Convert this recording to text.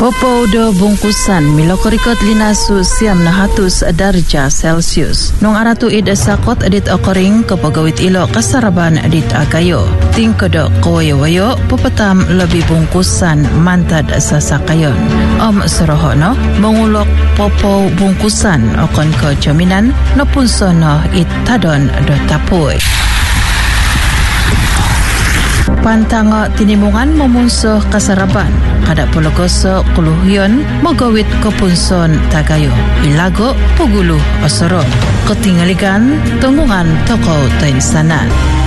Popo do bungkusan milokorikot linasu siam na hatus darjah Celsius. Nung aratu id sakot edit okoring kepagawit ilo kasaraban edit agayo. Ting kedok kawayo-wayo pepetam lebih bungkusan mantad sasakayon. Sorohono mengulok popo bungkusan okon ke jaminan nopun sono it tadon do tapuy. Pantanga tinimungan memunsuh kasaraban kada pologoso kuluhyon magawit kepunson tagayo ilago puguluh osoro ketinggalikan tunggungan toko tain sanan.